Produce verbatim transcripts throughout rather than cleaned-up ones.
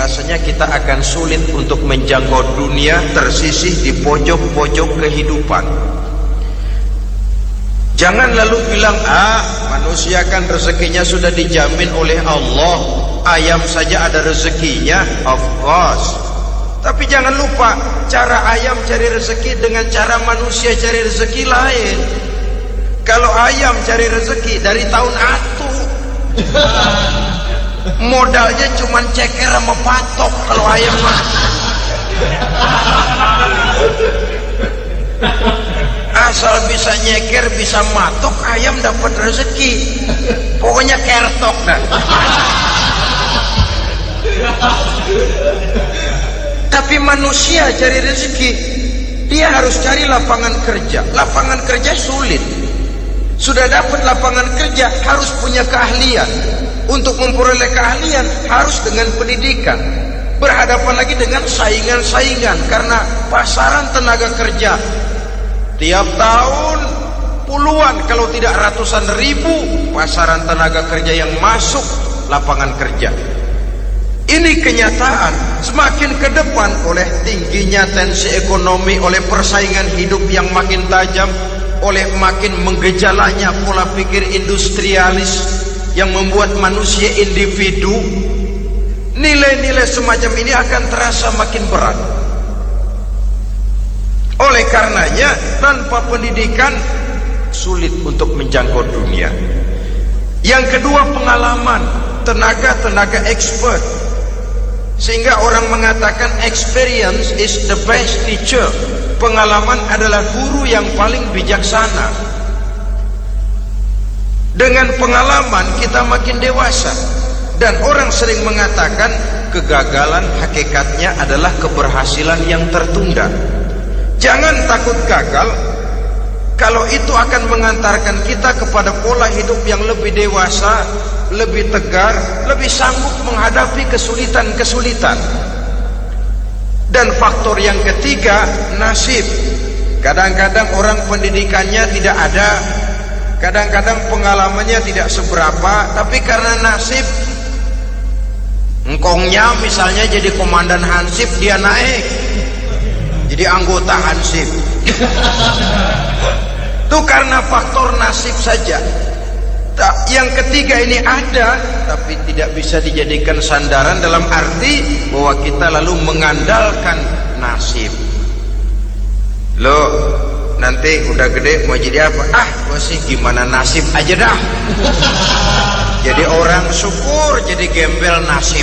rasanya kita akan sulit untuk menjangkau dunia tersisih di pojok-pojok kehidupan. Jangan lalu bilang, ah manusia kan rezekinya sudah dijamin oleh Allah, ayam saja ada rezekinya. Of course. Tapi jangan lupa, cara ayam cari rezeki dengan cara manusia cari rezeki lain. Kalau ayam cari rezeki dari tahun atu, modalnya cuma ceker sama patok. Kalau ayam mah asal bisa nyeker, bisa matok, ayam dapat rezeki. Pokoknya kertok dah. Tapi manusia cari rezeki, dia harus cari lapangan kerja. Lapangan kerja sulit. Sudah dapat lapangan kerja, harus punya keahlian. Untuk memperoleh keahlian, harus dengan pendidikan. Berhadapan lagi dengan saingan-saingan, karena pasaran tenaga kerja tiap tahun puluhan, kalau tidak ratusan ribu pasaran tenaga kerja yang masuk lapangan kerja. Ini kenyataan. Semakin ke depan, oleh tingginya tensi ekonomi, oleh persaingan hidup yang makin tajam, oleh makin menggejalanya pola pikir industrialis yang membuat manusia individu, nilai-nilai semacam ini akan terasa makin berat. Oleh karenanya, tanpa pendidikan sulit untuk menjangkau dunia. Yang kedua, pengalaman, tenaga-tenaga expert. Sehingga orang mengatakan experience is the best teacher. Pengalaman adalah guru yang paling bijaksana. Dengan pengalaman kita makin dewasa. Dan orang sering mengatakan kegagalan hakikatnya adalah keberhasilan yang tertunda. Jangan takut gagal, kalau itu akan mengantarkan kita kepada pola hidup yang lebih dewasa, lebih tegar, lebih sanggup menghadapi kesulitan-kesulitan. Dan faktor yang ketiga, nasib. Kadang-kadang orang pendidikannya tidak ada, kadang-kadang pengalamannya tidak seberapa, tapi karena nasib, engkongnya misalnya jadi komandan Hansip, dia naik jadi anggota Hansip. Itu karena faktor nasib saja. Yang ketiga ini ada, tapi tidak bisa dijadikan sandaran dalam arti bahwa kita lalu mengandalkan nasib. Lo nanti udah gede mau jadi apa? Ah, gua sih gimana nasib aja dah. Jadi orang syukur, jadi gembel nasib.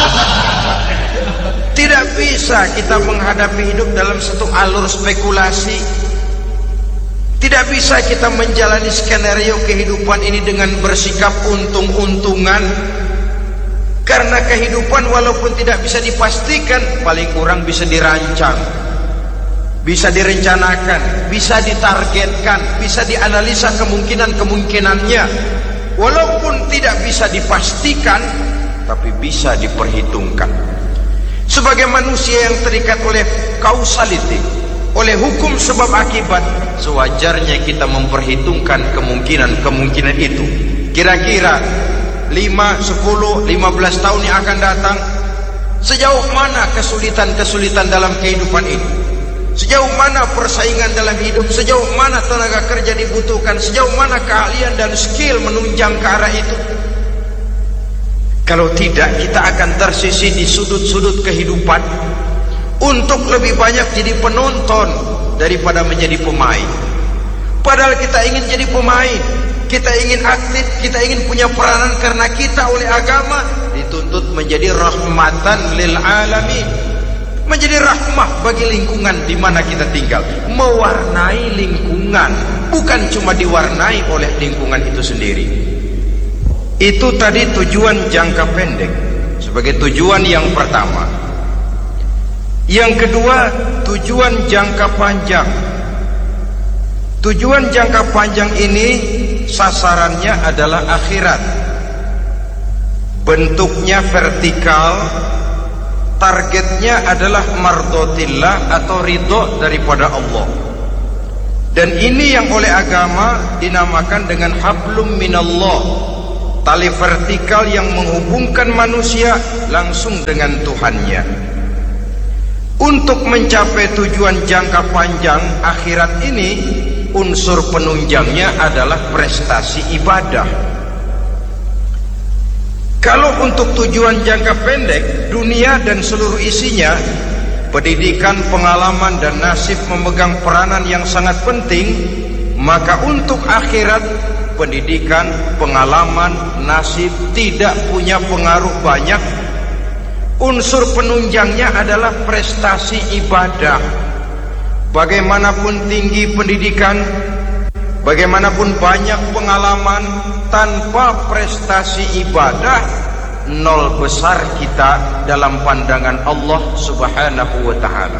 Tidak bisa kita menghadapi hidup dalam satu alur spekulasi. Tidak bisa kita menjalani skenario kehidupan ini dengan bersikap untung-untungan. Karena kehidupan walaupun tidak bisa dipastikan, paling kurang bisa dirancang, bisa direncanakan, bisa ditargetkan, bisa dianalisa kemungkinan-kemungkinannya. Walaupun tidak bisa dipastikan, tapi bisa diperhitungkan. Sebagai manusia yang terikat oleh causality, oleh hukum sebab akibat, sewajarnya kita memperhitungkan kemungkinan-kemungkinan itu. Kira-kira lima, sepuluh, lima belas tahun yang akan datang, sejauh mana kesulitan-kesulitan dalam kehidupan ini, sejauh mana persaingan dalam hidup, sejauh mana tenaga kerja dibutuhkan, sejauh mana keahlian dan skill menunjang ke arah itu. Kalau tidak, kita akan tersisih di sudut-sudut kehidupan untuk lebih banyak jadi penonton daripada menjadi pemain. Padahal kita ingin jadi pemain, kita ingin aktif, kita ingin punya peranan, karena kita oleh agama dituntut menjadi rahmatan lil alamin, menjadi rahmah bagi lingkungan di mana kita tinggal, mewarnai lingkungan, bukan cuma diwarnai oleh lingkungan itu sendiri. Itu tadi tujuan jangka pendek sebagai tujuan yang pertama. Yang kedua, tujuan jangka panjang. Tujuan jangka panjang ini sasarannya adalah akhirat. Bentuknya vertikal, targetnya adalah mardotillah atau ridho daripada Allah. Dan ini yang oleh agama dinamakan dengan hablum minallah, tali vertikal yang menghubungkan manusia langsung dengan Tuhannya. Untuk mencapai tujuan jangka panjang akhirat ini, unsur penunjangnya adalah prestasi ibadah. Kalau untuk tujuan jangka pendek, dunia dan seluruh isinya, pendidikan, pengalaman, dan nasib memegang peranan yang sangat penting, maka untuk akhirat, pendidikan, pengalaman, nasib tidak punya pengaruh banyak. Unsur penunjangnya adalah prestasi ibadah. Bagaimanapun tinggi pendidikan, bagaimanapun banyak pengalaman, tanpa prestasi ibadah, nol besar kita dalam pandangan Allah Subhanahu wa ta'ala.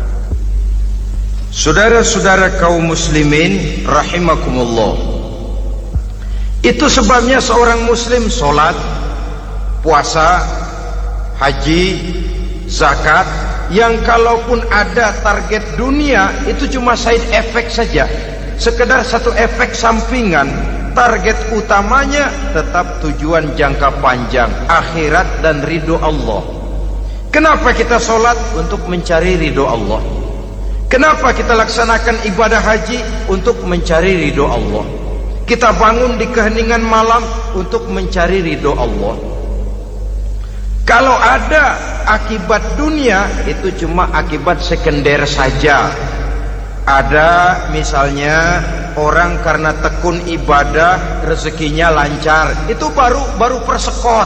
Saudara-saudara kaum muslimin rahimakumullah, itu sebabnya seorang muslim sholat, puasa, haji, zakat, yang kalaupun ada target dunia itu cuma side effect saja, sekedar satu efek sampingan. Target utamanya tetap tujuan jangka panjang, akhirat dan ridho Allah. Kenapa kita sholat? Untuk mencari ridho Allah. Kenapa kita laksanakan ibadah haji? Untuk mencari ridho Allah. Kita bangun di keheningan malam untuk mencari ridho Allah. Kalau ada akibat dunia, itu cuma akibat sekunder saja. Ada misalnya orang karena tekun ibadah rezekinya lancar, itu baru baru persekot,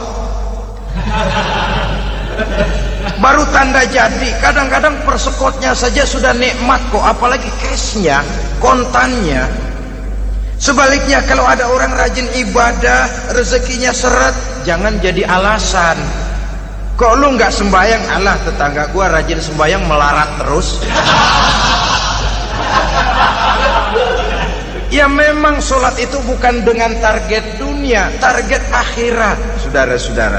baru tanda jadi. Kadang-kadang persekotnya saja sudah nikmat kok, apalagi cashnya, kontannya. Sebaliknya kalau ada orang rajin ibadah, rezekinya seret, jangan jadi alasan. Kok lu nggak sembayang? Alah, tetangga gua rajin sembayang melarat terus. Ya memang sholat itu bukan dengan target dunia, target akhirat, saudara-saudara.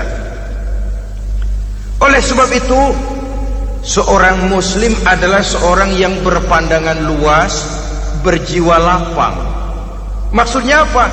Oleh sebab itu, seorang muslim adalah seorang yang berpandangan luas, berjiwa lapang. Maksudnya apa?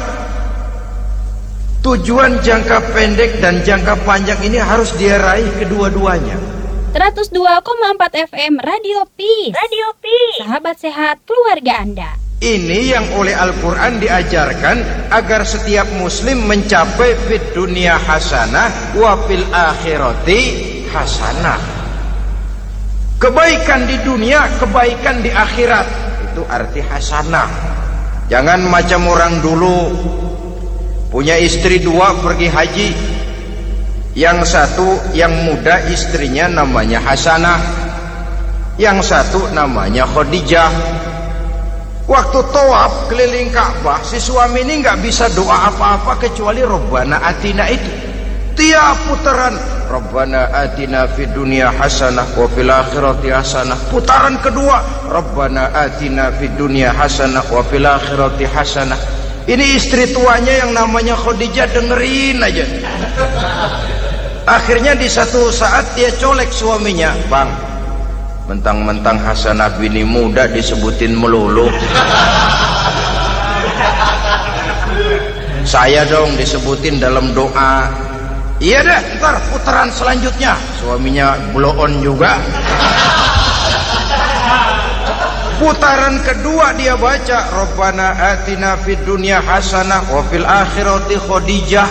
Tujuan jangka pendek dan jangka panjang ini harus dia raih kedua-duanya. seratus dua koma empat F M Radio Peace. Radio Peace. Sahabat sehat keluarga Anda. Ini yang oleh Al-Quran diajarkan agar setiap muslim mencapai fid dunia hasanah wa fil akhirati hasanah. Kebaikan di dunia, kebaikan di akhirat, itu arti hasanah. Jangan macam orang dulu, punya istri dua pergi haji. Yang satu yang muda istrinya namanya Hasanah, yang satu namanya Khadijah. Waktu tawaf keliling Ka'bah, si suami ini nggak bisa doa apa-apa kecuali Rabbana Atina itu. Tiap putaran Rabbana Atina fid dunya hasanah wa fil akhirati hasanah. Putaran kedua Rabbana Atina fid dunya hasanah wa fil akhirati hasanah. Ini istri tuanya yang namanya Khadijah dengerin aja. Akhirnya di satu saat dia colek suaminya, "Bang, mentang-mentang Hasanah bini muda disebutin melulu, saya dong disebutin dalam doa." "Iya deh, ntar putaran selanjutnya." Suaminya blow on juga. Putaran kedua dia baca Rabbana Atina fid dunya hasanah wa fil akhirati Khadijah.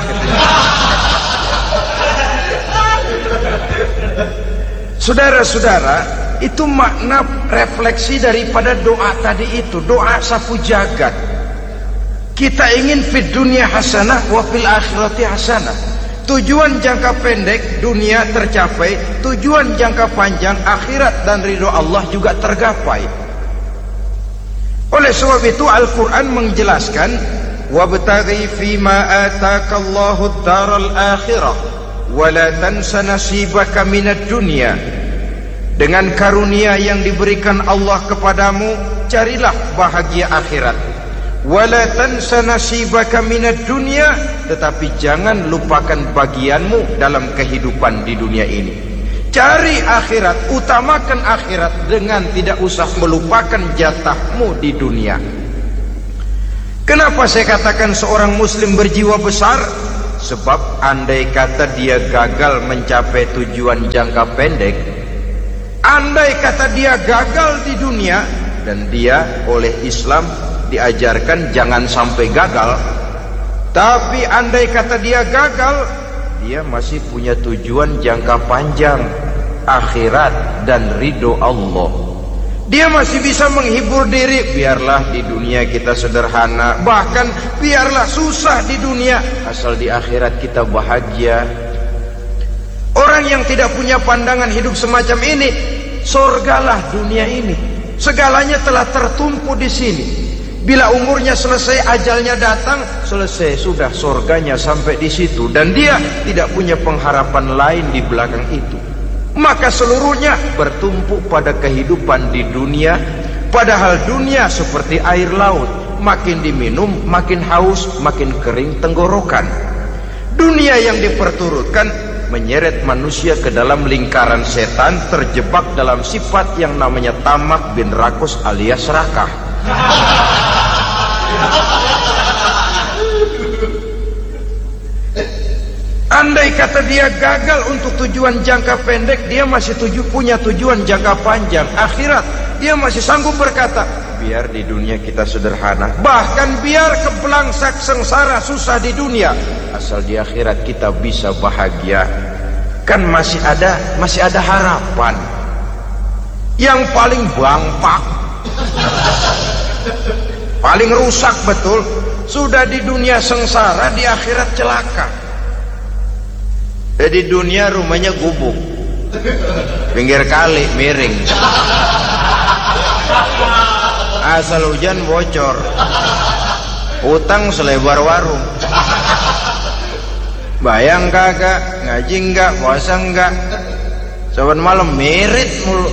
Saudara-saudara, itu makna refleksi daripada doa tadi itu, doa sapu jagat. Kita ingin fid dunya hasanah wa fil akhirati hasanah. Tujuan jangka pendek dunia tercapai, tujuan jangka panjang akhirat dan ridho Allah juga tergapai. Oleh sebab itu Al-Quran menjelaskan, wabtaghi fima atakallahu ad-daral akhirah wa la tansa nasibaka minad dunya. Dengan karunia yang diberikan Allah kepadamu, carilah bahagia akhirat. Wa la tansa nasibaka minad dunya, tetapi jangan lupakan bagianmu dalam kehidupan di dunia ini. Cari akhirat, utamakan akhirat dengan tidak usah melupakan jatahmu di dunia. Kenapa saya katakan seorang muslim berjiwa besar? Sebab andai kata dia gagal mencapai tujuan jangka pendek, andai kata dia gagal di dunia, dan dia oleh Islam diajarkan jangan sampai gagal, tapi andai kata dia gagal, dia masih punya tujuan jangka panjang, akhirat dan ridho Allah. Dia masih bisa menghibur diri, biarlah di dunia kita sederhana, bahkan biarlah susah di dunia, asal di akhirat kita bahagia. Orang yang tidak punya pandangan hidup semacam ini, surgalah dunia ini, segalanya telah tertumpu di sini. Bila umurnya selesai, ajalnya datang, selesai sudah, surganya sampai di situ, dan dia tidak punya pengharapan lain di belakang itu. Maka seluruhnya bertumpu pada kehidupan di dunia, padahal dunia seperti air laut, makin diminum makin haus, makin kering tenggorokan. Dunia yang diperturutkan menyeret manusia ke dalam lingkaran setan, terjebak dalam sifat yang namanya tamak bin rakus alias serakah. Andai kata dia gagal untuk tujuan jangka pendek, dia masih tuju, punya tujuan jangka panjang, akhirat. Dia masih sanggup berkata, biar di dunia kita sederhana, bahkan biar kebelangsak sengsara susah di dunia, asal di akhirat kita bisa bahagia. Kan masih ada masih ada harapan. Yang paling bangpak, paling rusak betul, sudah di dunia sengsara, di akhirat celaka. Jadi dunia rumahnya gubuk, pinggir kali miring, asal hujan bocor, utang selebar warung. Bayang kagak, ngaji enggak, puasa enggak, saban malam merit mulu.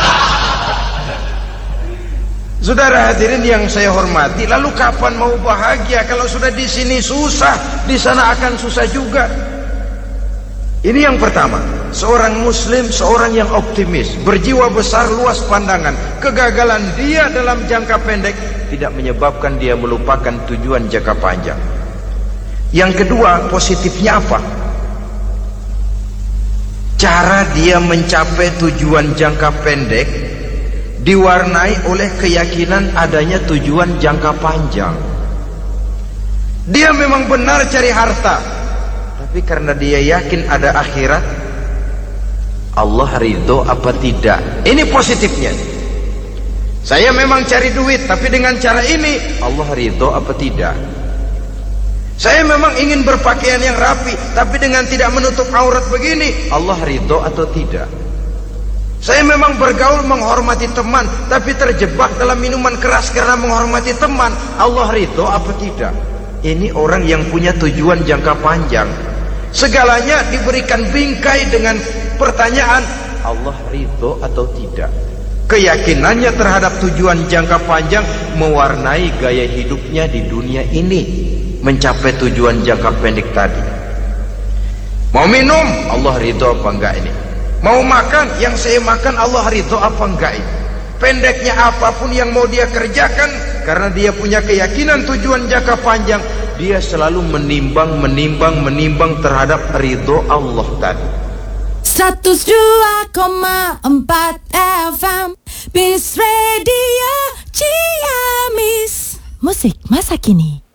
Saudara hadirin yang saya hormati, lalu kapan mau bahagia kalau sudah di sini susah, di sana akan susah juga. Ini yang pertama, seorang muslim, seorang yang optimis, berjiwa besar, luas pandangan. Kegagalan dia dalam jangka pendek tidak menyebabkan dia melupakan tujuan jangka panjang. Yang kedua, positifnya apa? Cara dia mencapai tujuan jangka pendek diwarnai oleh keyakinan adanya tujuan jangka panjang. Dia memang benar cari harta, tapi karena dia yakin ada akhirat, Allah ridho apa tidak. Ini positifnya. Saya memang cari duit, tapi dengan cara ini Allah ridho apa tidak. Saya memang ingin berpakaian yang rapi, tapi dengan tidak menutup aurat begini, Allah ridho atau tidak. Saya memang bergaul menghormati teman, tapi terjebak dalam minuman keras karena menghormati teman, Allah ridho apa tidak. Ini orang yang punya tujuan jangka panjang. Segalanya diberikan bingkai dengan pertanyaan, Allah ridho atau tidak. Keyakinannya terhadap tujuan jangka panjang mewarnai gaya hidupnya di dunia ini, mencapai tujuan jangka pendek tadi. Mau minum, Allah ridho apa enggak ini. Mau makan, yang saya makan Allah ridho apa enggak ini. Pendeknya apapun yang mau dia kerjakan, karena dia punya keyakinan tujuan jangka panjang, dia selalu menimbang, menimbang, menimbang terhadap ridho Allah tadi. seratus dua koma empat F M Peace Radio Ciamis. Musik masa kini.